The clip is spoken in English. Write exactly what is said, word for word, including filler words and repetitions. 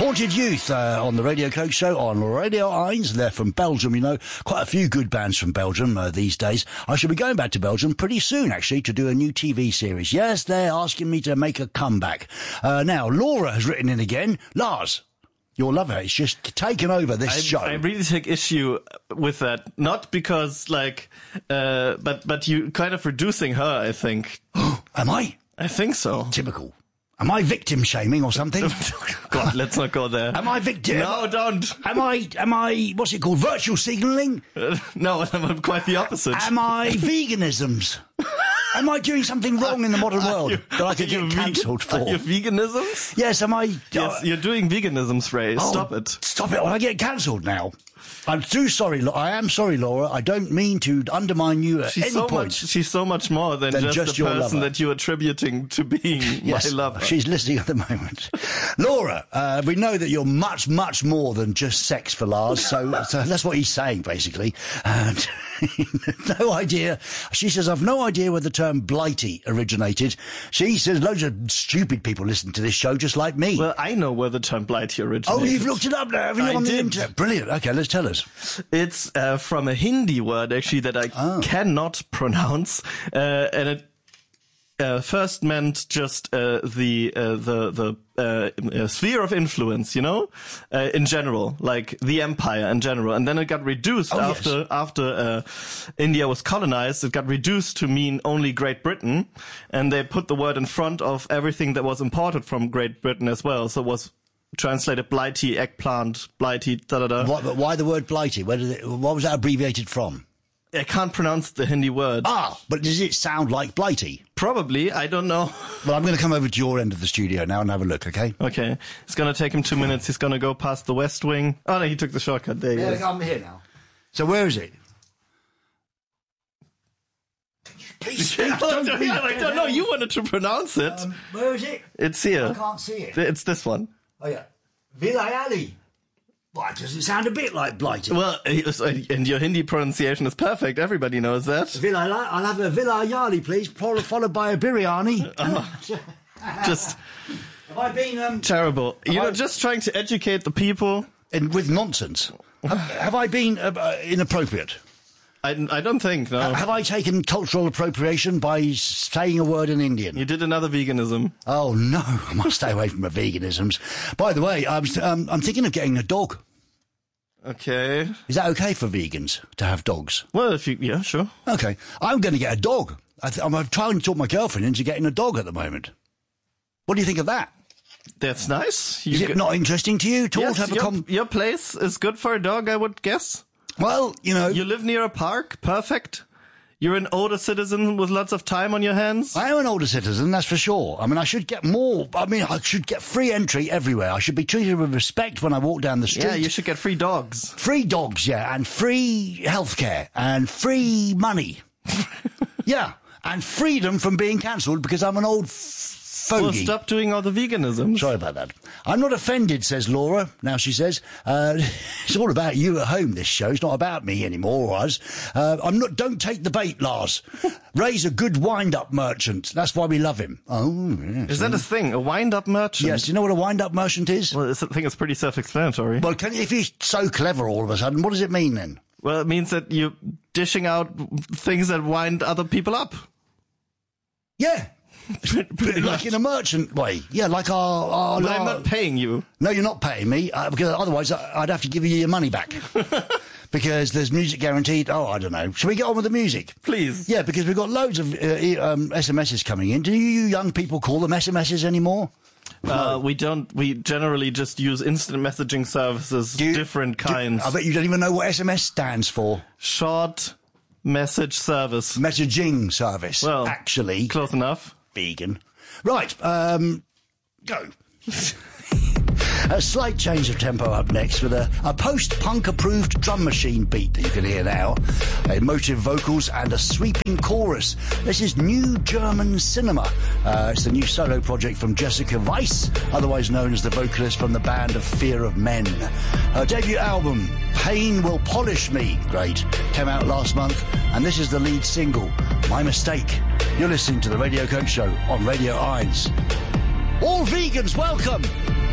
Haunted Youth uh, on the Radio Coke Show on Radio Eins. They're from Belgium, you know. Quite a few good bands from Belgium uh, these days. I shall be going back to Belgium pretty soon, actually, to do a new T V series. Yes, they're asking me to make a comeback. Uh, now, Laura has written in again. Lars, you'll love her. It's just taken over this I, show. I really take issue with that. Not because, like, uh, but, but you kind of reducing her, I think. Am I? I think so. Typical. Am I victim shaming or something? God, let's not go there. Am I victim? No, don't. Am I, am I, what's it called, virtual signalling? Uh, no, I'm quite the opposite. Am I veganisms? Am I doing something wrong in the modern world you, that I could get cancelled for? Are you veganisms? Yes, am I... Yes, you're doing veganisms, Ray. Oh, stop it. Stop it, or I get cancelled now. I'm too sorry, I am sorry, Laura. I don't mean to undermine you at she's any so point. Much, she's so much more than, than just, just the your person lover. that you're attributing to being yes, my lover. She's listening at the moment. Laura, uh, we know that you're much, much more than just sex for Lars, so, so that's what he's saying, basically. And no idea. She says, I've no idea where the term blighty originated. She says loads of stupid people listen to this show just like me. Well, I know where the term blighty originated. Oh, you've looked it up now, haven't you, I on did. the internet? Brilliant. Okay, let's tell us. It's uh, from a Hindi word, actually, that I oh. cannot pronounce, uh, and it uh, first meant just uh, the uh, the the uh, uh, sphere of influence, you know, uh, in general, like the empire in general, and then it got reduced oh, after yes. after uh, India was colonized. It got reduced to mean only Great Britain, and they put the word in front of everything that was imported from Great Britain as well. So it was translated blighty, eggplant, blighty, da da da. What, but why the word blighty? Where did it, what was that abbreviated from? I can't pronounce the Hindi word. Ah, but does it sound like blighty? Probably, I don't know. Well, I'm going to come over to your end of the studio now and have a look, okay? Okay. It's going to take him two minutes. He's going to go past the West Wing. Oh, no, he took the shortcut. There he Yeah, is. I'm here now. So where is it? Please speak. Don't I be don't know. You wanted to pronounce it. Um, where is it? It's here. I can't see it. It's this one. Oh, yeah. Vilayali. Why, does it sound a bit like blighty? Well, and your Hindi pronunciation is perfect. Everybody knows that. Vilayali. I'll have a Vilayali, please, followed by a biryani. Oh, just have I been... Um, terrible. You I... know, just trying to educate the people. And with nonsense. have, have I been uh, uh, inappropriate? I, I don't think, no. Have I taken cultural appropriation by saying a word in Indian? You did another veganism. Oh, no. I must stay away from the veganisms. By the way, I was, um, I'm thinking of getting a dog. Okay. Is that okay for vegans to have dogs? Well, if you... Yeah, sure. Okay. I'm going to get a dog. I th- I'm trying to talk my girlfriend into getting a dog at the moment. What do you think of that? That's nice. You Is it g- not interesting to you at all yes, to have a your, com- your place is good for a dog, I would guess. Well, you know... You live near a park, perfect. You're an older citizen with lots of time on your hands. I am an older citizen, that's for sure. I mean, I should get more... I mean, I should get free entry everywhere. I should be treated with respect when I walk down the street. Yeah, you should get free dogs. Free dogs, yeah, and free healthcare, and free money. Yeah, and freedom from being cancelled because I'm an old f- fogey. Well, stop doing all the veganisms. Sorry about that. I'm not offended, says Laura. Now she says, uh, it's all about you at home, this show. It's not about me anymore, or us. Uh, I'm not, don't take the bait, Lars. Ray's a good wind-up merchant. That's why we love him. Oh, yes. Is that a thing? A wind-up merchant? Yes, do you know what a wind-up merchant is? Well, I think it's pretty self-explanatory. Well, can, if he's so clever all of a sudden, what does it mean then? Well, it means that you're dishing out things that wind other people up. Yeah. Pretty Like much. in a merchant way. Yeah, like our... our But I'm our- not paying you. No, you're not paying me, uh, because otherwise I- I'd have to give you your money back. Because there's music guaranteed. Oh, I don't know. Shall we get on with the music? Please. Yeah, because we've got loads of uh, e- um, S M Ses coming in. Do you young people call them S M Ses anymore? Uh, we don't, we generally just use instant messaging services, Do you- different do- kinds. I bet you don't even know what S M S stands for. Short message service. Messaging service. Well, actually. Close enough. Vegan. Right, um, go. A slight change of tempo up next with a, a post-punk approved drum machine beat that you can hear now. Emotive vocals and a sweeping chorus. This is New German Cinema. Uh, it's the new solo project from Jessica Weiss, otherwise known as the vocalist from the band of Fear of Men. Her debut album, Pain Will Polish Me, great, came out last month, and this is the lead single, My Mistake. You're listening to the Radio Coke Show on Radio Eins. All vegans, welcome!